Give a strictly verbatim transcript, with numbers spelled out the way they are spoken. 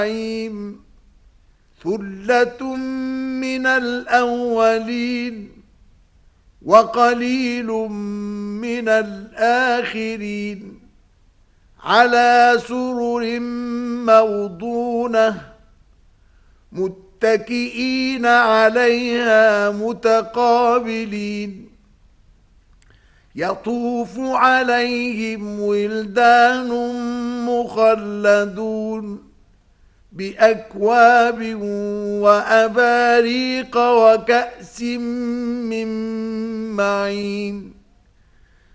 ثُلَّةٌ مِّنَ الْأَوَّلِينَ وَقَلِيلٌ مِّنَ الْآخِرِينَ عَلَى سُرُرٍ مَّوْضُونَةٍ مُتَّكِئِينَ عَلَيْهَا مُتَقَابِلِينَ يَطُوفُ عَلَيْهِمْ وِلْدَانٌ مُّخَلَّدُونَ بِأَكْوَابٍ وَأَبَارِيقَ وَكَأْسٍ مِّن مَّعِينٍ